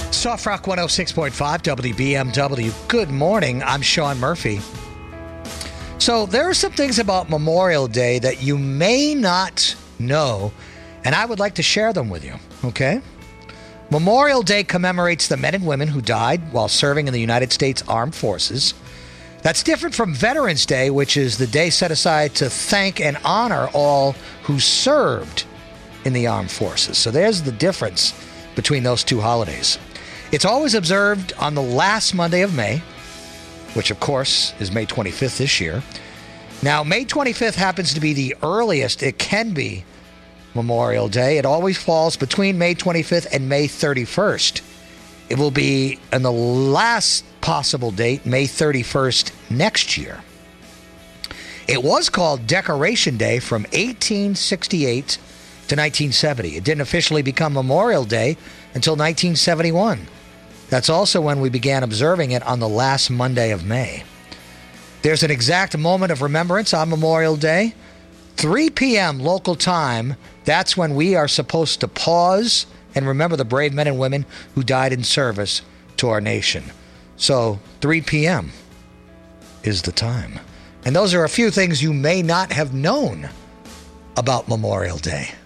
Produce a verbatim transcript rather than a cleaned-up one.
Soft Rock one oh six point five W B M W. Good morning. I'm Sean Murphy. So there are some things about Memorial Day that you may not know, and I would like to share them with you, okay? Memorial Day commemorates the men and women who died while serving in the United States Armed Forces. That's different from Veterans Day, which is the day set aside to thank and honor all who served in the armed forces. So there's the difference between those two holidays. It's always observed on the last Monday of May, which of course is May twenty-fifth this year. Now, May twenty-fifth happens to be the earliest it can be Memorial Day. It always falls between May twenty-fifth and May thirty-first. It will be on the last possible date, May thirty-first next year. It was called Decoration Day from eighteen sixty-eight to nineteen seventy. It didn't officially become Memorial Day until nineteen seventy-one. That's also when we began observing it on the last Monday of May. There's an exact moment of remembrance on Memorial Day. three p.m. local time, that's when we are supposed to pause and remember the brave men and women who died in service to our nation. So three p.m. is the time. And those are a few things you may not have known about Memorial Day.